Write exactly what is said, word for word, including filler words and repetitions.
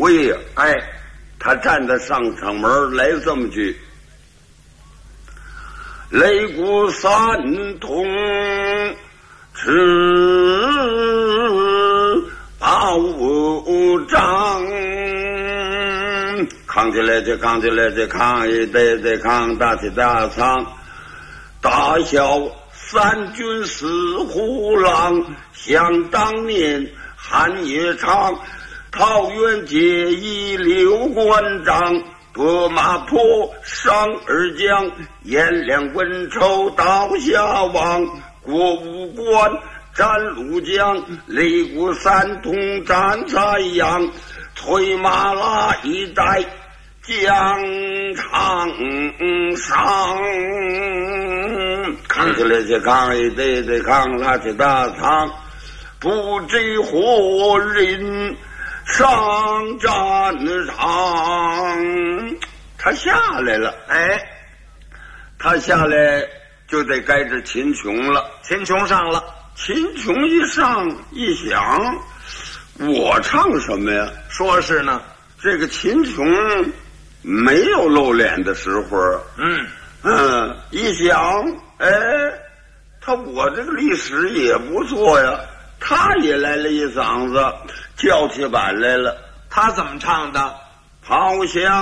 威呀！ 哎， 他站在上场门来这么句：擂鼓三通，持八五丈。扛起来就扛起来就扛，一对对扛，大起大仓，大小三军四虎郎，想当年汉也长，桃园结义刘关张，拨马坡上二将，颜良文丑刀下王，过五关斩陆将，擂鼓三通战蔡阳，推马拉一代疆场上。扛起来就扛，一对对扛，拉起大仓，不知何人上战场。他下来了， 哎， 他下来就得该着秦琼了。 秦琼上了， 秦琼一上一想，我唱什么呀？ 说是呢， 这个秦琼没有露脸的时候。 嗯嗯，一想，哎，他我这个历史也不错呀。他也来了一嗓子，叫起板来了。 他怎么唱的？ 好像